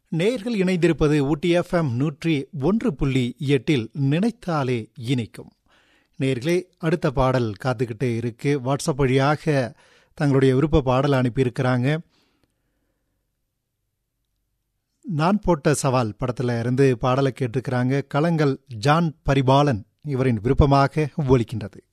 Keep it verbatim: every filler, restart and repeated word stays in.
நேயர்கள் இணைந்திருப்பது ஊட்டி எஃப்எம் நூற்றி ஒன்று புள்ளி எட்டில் நினைத்தாலே இனிக்கும். நேயர்களே, அடுத்த பாடல் காத்துக்கிட்டே இருக்கு. வாட்ஸ்அப் வழியாக தங்களுடைய விருப்ப பாடல் அனுப்பியிருக்கிறாங்க. நான் போட்ட சவால் படத்தில் இருந்து பாடலை கேட்டிருக்கிறாங்க. களங்கள் ஜான் பரிபாலன் இவரின் விருப்பமாக ஒலிக்கின்றது.